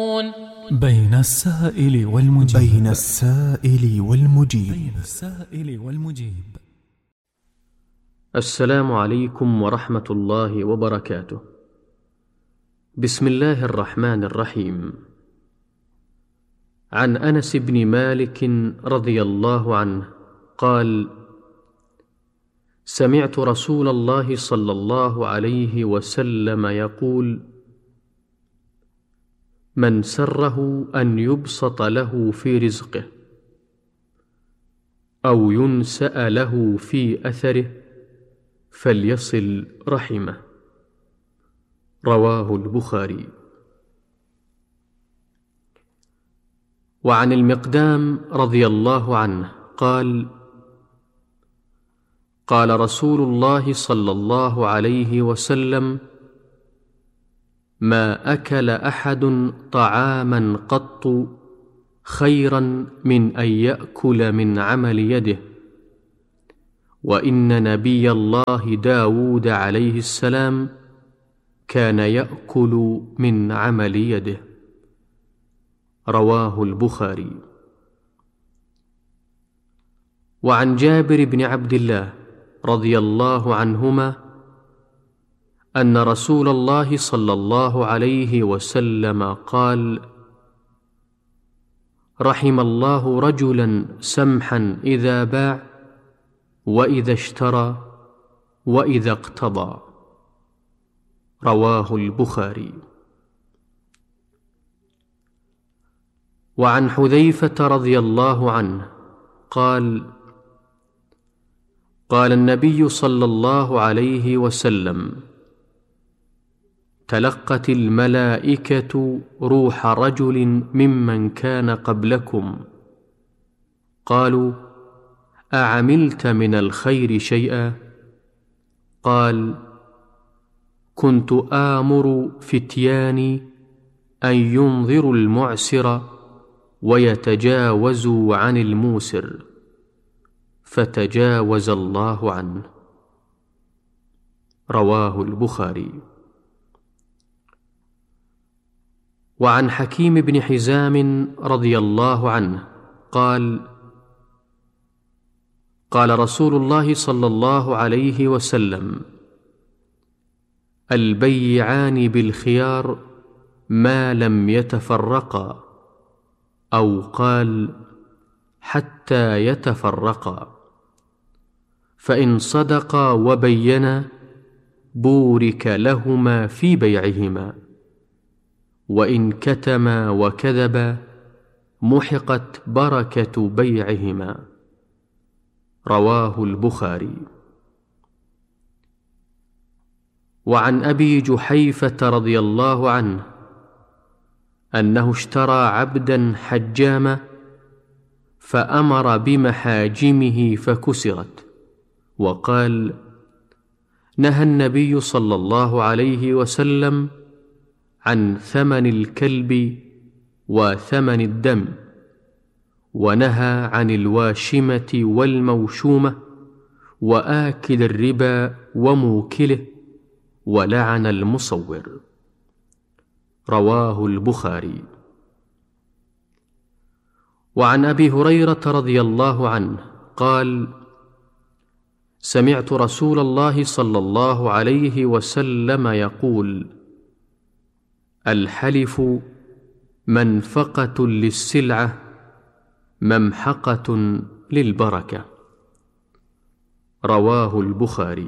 بين السائل والمجيب. السلام عليكم ورحمة الله وبركاته. بسم الله الرحمن الرحيم. عن أنس بن مالك رضي الله عنه قال: سمعت رسول الله صلى الله عليه وسلم يقول: من سره أن يبسط له في رزقه أو ينسأ له في أثره فليصل رحمه. رواه البخاري. وعن المقدام رضي الله عنه قال: قال رسول الله صلى الله عليه وسلم: ما أكل أحد طعاما قط خيرا من أن يأكل من عمل يده، وإن نبي الله داود عليه السلام كان يأكل من عمل يده. رواه البخاري. وعن جابر بن عبد الله رضي الله عنهما أن رسول الله صلى الله عليه وسلم قال: رحم الله رجلا سمحا إذا باع وإذا اشترى وإذا اقتضى. رواه البخاري. وعن حذيفة رضي الله عنه قال: قال النبي صلى الله عليه وسلم: تلقت الملائكة روح رجل ممن كان قبلكم، قالوا: أعملت من الخير شيئا؟ قال: كنت آمر فتياني أن ينظروا المعسر ويتجاوزوا عن الموسر، فتجاوز الله عنه. رواه البخاري. وعن حكيم بن حزام رضي الله عنه قال: قال رسول الله صلى الله عليه وسلم: البيعان بالخيار ما لم يتفرقا، أو قال: حتى يتفرقا، فإن صدقا وبينا بورك لهما في بيعهما، وإن كتما وكذبا محقت بركة بيعهما. رواه البخاري. وعن أبي جحيفة رضي الله عنه أنه اشترى عبدا حجاما فأمر بمحاجمه فكسرت، وقال: نهى النبي صلى الله عليه وسلم عن ثمن الكلب وثمن الدم، ونهى عن الواشمة والموشومة وآكل الربا وموكله، ولعن المصور. رواه البخاري. وعن أبي هريرة رضي الله عنه قال: سمعت رسول الله صلى الله عليه وسلم يقول: الحلف منفقة للسلعة ممحقة للبركة. رواه البخاري.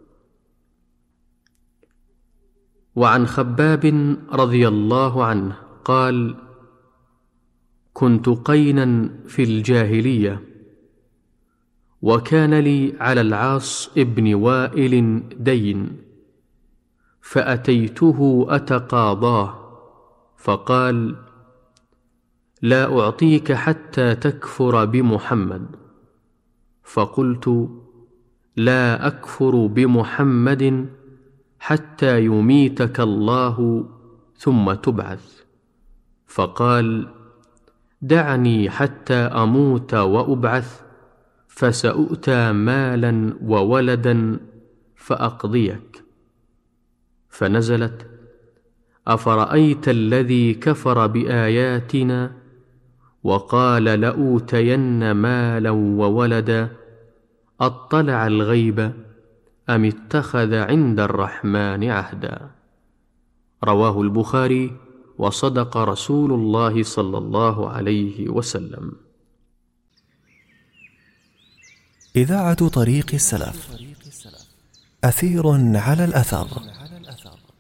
وعن خباب رضي الله عنه قال: كنت قينا في الجاهلية، وكان لي على العاص ابن وائل دين، فأتيته أتقاضاه، فقال: لا أعطيك حتى تكفر بمحمد. فقلت: لا أكفر بمحمد حتى يميتك الله ثم تبعث. فقال: دعني حتى أموت وأبعث، فسأؤتى مالا وولدا فأقضيك. فنزلت: أفرأيت الذي كفر بآياتنا وقال لأوتين مالا وولدا أطلع الغيب أم اتخذ عند الرحمن عهدا. رواه البخاري، وصدق رسول الله صلى الله عليه وسلم. إذاعة طريق السلف، أثير على الأثر.